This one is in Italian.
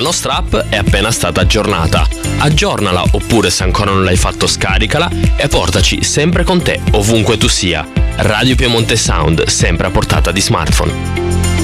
nostra app è appena stata aggiornata. Aggiornala, oppure se ancora non l'hai fatto scaricala e portaci sempre con te ovunque tu sia. Radio Piemonte Sound, sempre a portata di smartphone.